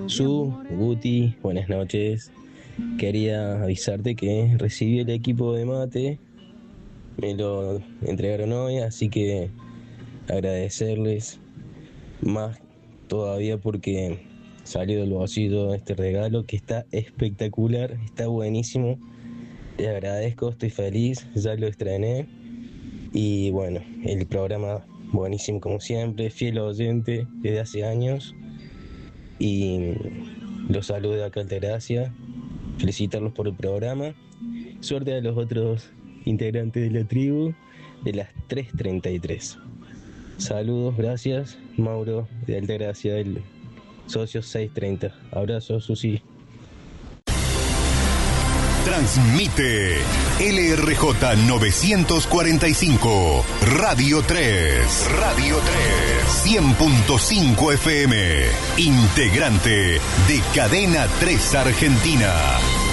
Guti, buenas noches. Quería avisarte que recibí el equipo de mate, me lo entregaron hoy, así que agradecerles más todavía porque salió del bolsillo este regalo que está espectacular, está buenísimo. Les agradezco, estoy feliz, ya lo estrené y bueno, el programa buenísimo como siempre, fiel oyente desde hace años y los saludo de acá Altagracia, felicitarlos por el programa, suerte a los otros integrantes de la tribu de las 3:33. Saludos, gracias, Mauro de Altagracia, del socio 630. Abrazo, Susi. Transmite LRJ 945, Radio 3, 100.5 FM, integrante de Cadena 3 Argentina.